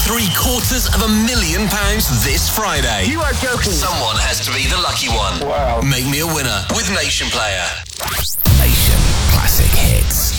£750,000 this Friday. You are joking. Someone has to be the lucky one. Wow. Make me a winner with Nation Player. Nation Classic Hits.